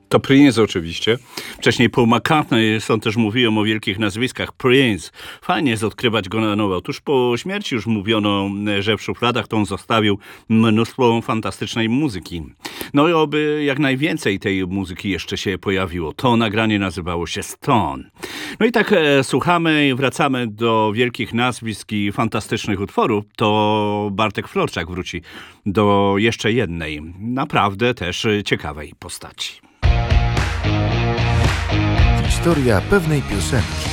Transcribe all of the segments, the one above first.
To Prince oczywiście. Wcześniej Paul McCartney, stąd też mówiłem o wielkich nazwiskach. Prince. Fajnie jest odkrywać go na nowo. Otóż po śmierci już mówiono, że w szufladach to on zostawił mnóstwo fantastycznej muzyki. No i oby jak najwięcej tej muzyki jeszcze się pojawiło. To nagranie nazywało się Stone. No i tak słuchamy i wracamy do wielkich nazwisk i fantastycznych utworów. To Bartek Florczak wróci do jeszcze jednej, naprawdę też ciekawej postaci. Historia pewnej piosenki.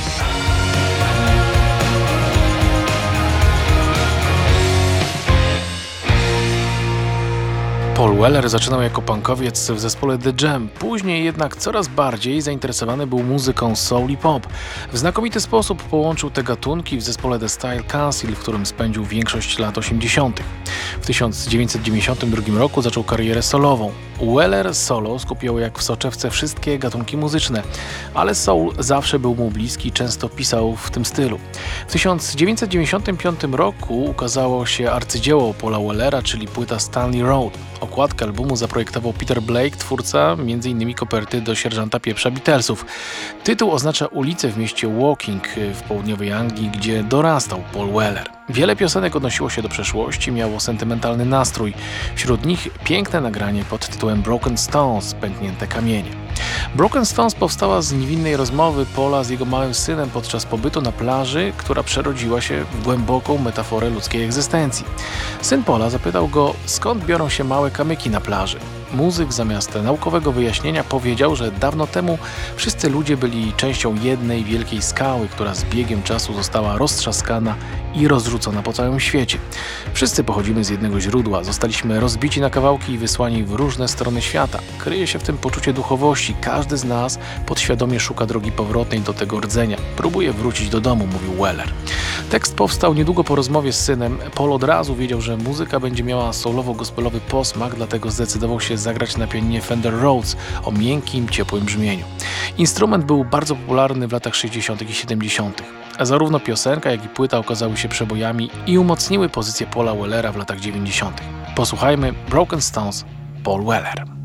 Paul Weller zaczynał jako punkowiec w zespole The Jam, później jednak coraz bardziej zainteresowany był muzyką soul i pop. W znakomity sposób połączył te gatunki w zespole The Style Council, w którym spędził większość lat 80. W 1992 roku zaczął karierę solową. Weller solo skupiał jak w soczewce wszystkie gatunki muzyczne, ale soul zawsze był mu bliski, często pisał w tym stylu. W 1995 roku ukazało się arcydzieło Paula Wellera, czyli płyta Stanley Road. Okładkę albumu zaprojektował Peter Blake, twórca m.in. koperty do Sierżanta Pieprza Beatlesów. Tytuł oznacza ulicę w mieście Woking w południowej Anglii, gdzie dorastał Paul Weller. Wiele piosenek odnosiło się do przeszłości, miało sentymentalny nastrój. Wśród nich piękne nagranie pod tytułem Broken Stones, pęknięte kamienie. Broken Stones powstała z niewinnej rozmowy Paula z jego małym synem podczas pobytu na plaży, która przerodziła się w głęboką metaforę ludzkiej egzystencji. Syn Paula zapytał go, skąd biorą się małe kamyki na plaży. Muzyk zamiast naukowego wyjaśnienia powiedział, że dawno temu wszyscy ludzie byli częścią jednej wielkiej skały, która z biegiem czasu została roztrzaskana i rozrzucona po całym świecie. Wszyscy pochodzimy z jednego źródła, zostaliśmy rozbici na kawałki i wysłani w różne strony świata. Kryje się w tym poczucie duchowości. Każdy z nas podświadomie szuka drogi powrotnej do tego rdzenia. Próbuje wrócić do domu, mówił Weller. Tekst powstał niedługo po rozmowie z synem. Paul od razu wiedział, że muzyka będzie miała soulowo-gospelowy posmak, dlatego zdecydował się zagrać na pianinie Fender Rhodes o miękkim, ciepłym brzmieniu. Instrument był bardzo popularny w latach 60. i 70. A zarówno piosenka, jak i płyta okazały się przebojami i umocniły pozycję Paula Wellera w latach 90. Posłuchajmy Broken Stones, Paul Weller.